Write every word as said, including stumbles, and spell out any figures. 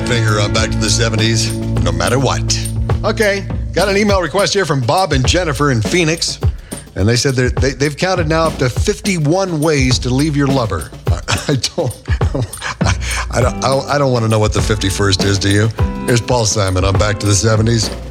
that finger on Back to the seventies, no matter what. Okay, got an email request here from Bob and Jennifer in Phoenix. And they said they, they've counted now up to fifty-one ways to leave your lover. I, I don't, I, I don't, I don't want to know what the fifty-first is to you. Here's Paul Simon on Back to the seventies.